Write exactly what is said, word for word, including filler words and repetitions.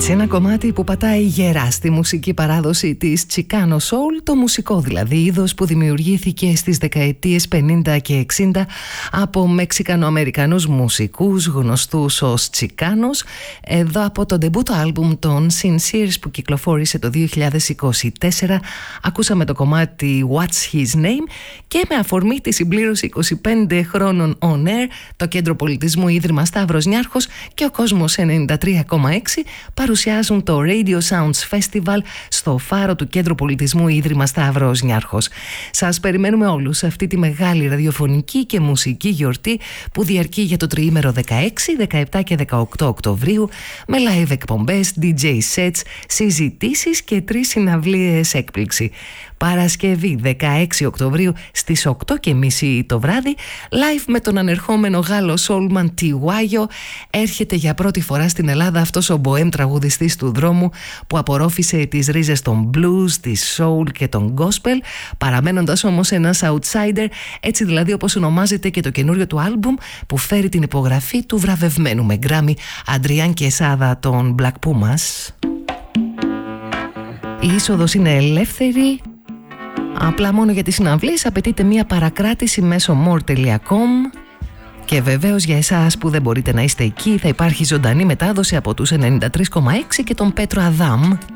Έτσι, ένα κομμάτι που πατάει γερά στη μουσική παράδοση της Chicano Soul, το μουσικό δηλαδή είδος που δημιουργήθηκε στις δεκαετίες πενήντα και εξήντα από Μεξικανοαμερικανούς μουσικούς γνωστούς ως Chicanos. Εδώ από το ντεμπούτο άλμπουμ των Sincere που κυκλοφόρησε το δύο χιλιάδες είκοσι τέσσερα ακούσαμε το κομμάτι What's His Name, και με αφορμή τη συμπλήρωση είκοσι πέντε χρόνων On Air, το Κέντρο Πολιτισμού Ίδρυμα Σταύρος Νιάρχος και ο Κόσμος ενενήντα τρία κόμμα έξι παρουσιάζουν το Radio Sounds Festival στο φάρο του Κέντρου Πολιτισμού Ίδρυμα Σταύρος Νιάρχος. Σας περιμένουμε όλους σε αυτή τη μεγάλη ραδιοφωνική και μουσική γιορτή που διαρκεί για το τριήμερο δεκαέξι, δεκαεπτά και δεκαοκτώ Οκτωβρίου, με live εκπομπές, ντι τζέι sets, συζητήσεις και τρεις συναυλίες έκπληξη. Παρασκευή δεκαέξι Οκτωβρίου στις οκτώ και μισή το βράδυ, live με τον ανερχόμενο Γάλλο Soulman Tiguayo. Έρχεται για πρώτη φορά στην Ελλάδα αυτός ο μποέμ τραγουδιστής του δρόμου που απορρόφησε τις ρίζες των blues, της soul και των gospel, παραμένοντας όμως ένας outsider, έτσι δηλαδή όπως ονομάζεται και το καινούριο του άλμπουμ που φέρει την υπογραφή του βραβευμένου με Grammy Αντριάν Κεσάδα των Black Pumas. Η είσοδος είναι ελεύθερη. Απλά μόνο για τις συναυλίες απαιτείται μία παρακράτηση μέσω more τελεία com. Και βεβαίως για εσάς που δεν μπορείτε να είστε εκεί, θα υπάρχει ζωντανή μετάδοση από τους ενενήντα τρία κόμμα έξι και τον Πέτρο Αδάμ.